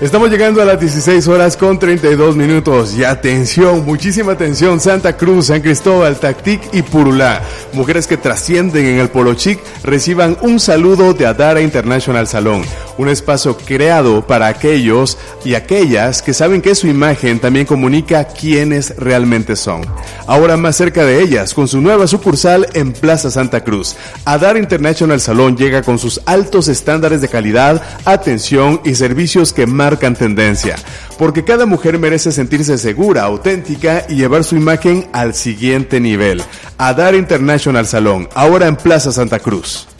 Estamos llegando a las 16 horas con 32 minutos. Y atención, muchísima atención. Santa Cruz, San Cristóbal, Tactic y Purulá. Mujeres que trascienden en el Polo Chic reciban un saludo de Adara International Salon. Un espacio creado para aquellos y aquellas que saben que su imagen también comunica quiénes realmente son. Ahora más cerca de ellas, con su nueva sucursal en Plaza Santa Cruz. Adara International Salon llega con sus altos estándares de calidad, atención y servicios que marcan tendencia, porque cada mujer merece sentirse segura, auténtica y llevar su imagen al siguiente nivel. Adara International Salon, ahora en Plaza Santa Cruz.